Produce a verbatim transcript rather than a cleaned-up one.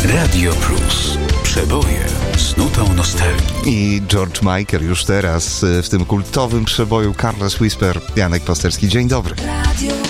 Radio Plus. Przeboje z nutą nostalgii. I George Michael już teraz w tym kultowym przeboju Careless Whisper. Janek Pasterski, dzień dobry.